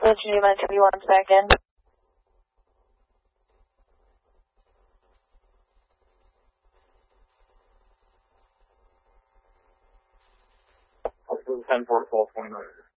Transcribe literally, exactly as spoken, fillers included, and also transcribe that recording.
Geneva, give me one second. ten four twelve twenty-nine.